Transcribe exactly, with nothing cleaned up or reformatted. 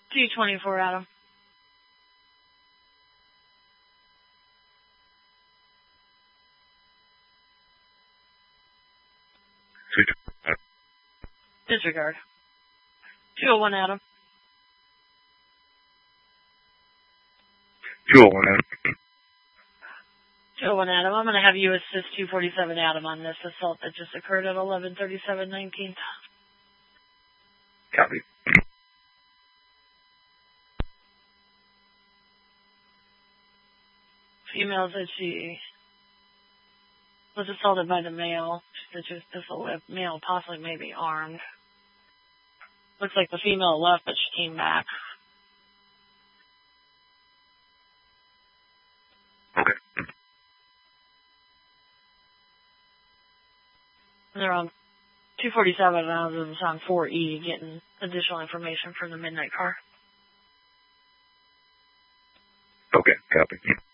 two twenty-four, Adam. Disregard. two oh one, Adam. two oh one, Adam. two oh one, Adam. I'm going to have you assist two forty-seven, Adam, on this assault that just occurred at eleven thirty-seven nineteen. Copy. Female said she was assaulted by the male. She said she was pistol whipped. Male possibly maybe armed. Looks like the female left, but she came back. Okay. They're on two forty-seven, and I was on four E getting additional information from the midnight car. Okay, copy.